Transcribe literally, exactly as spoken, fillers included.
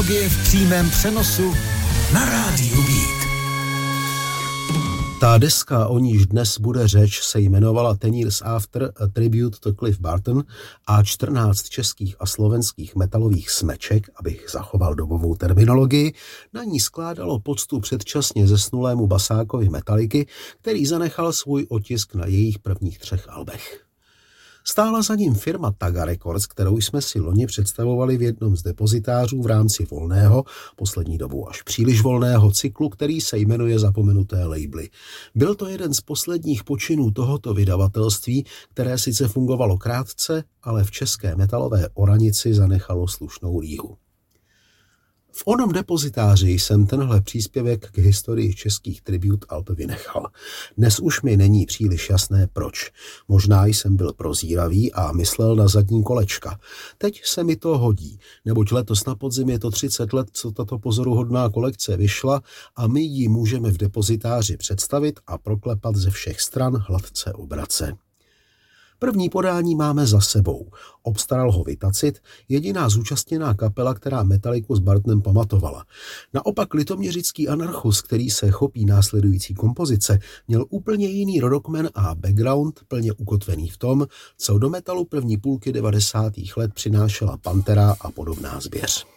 Metalologie v přímém přenosu na rádiu Beat. Ta deska, o níž dnes bude řeč, se jmenovala Ten Years After, a Tribute to Cliff Burton a čtrnáct českých a slovenských metalových smeček, abych zachoval dobovou terminologii, na ní skládalo poctu předčasně zesnulému basákovi Metalliky, který zanechal svůj otisk na jejich prvních třech albech. Stála za ním firma Taga Records, kterou jsme si loni představovali v jednom z depozitářů v rámci volného, poslední dobou až příliš volného cyklu, který se jmenuje Zapomenuté labely. Byl to jeden z posledních počinů tohoto vydavatelství, které sice fungovalo krátce, ale v české metalové oranici zanechalo slušnou rýhu. V onom depozitáři jsem tenhle příspěvek k historii českých tribut alb vynechal. Dnes už mi není příliš jasné proč. Možná jsem byl prozíravý a myslel na zadní kolečka. Teď se mi to hodí, neboť letos na podzim je to třicet let, co tato pozoruhodná kolekce vyšla a my ji můžeme v depozitáři představit a proklepat ze všech stran hladce obrace. První podání máme za sebou. Obstaral ho Vitacit, jediná zúčastněná kapela, která Metalliku s Burtonem pamatovala. Naopak litoměřický Anarchus, který se chopí následující kompozice, měl úplně jiný rodokmen a background, plně ukotvený v tom, co do metalu první půlky devadesátých let přinášela Pantera a podobná zvěř.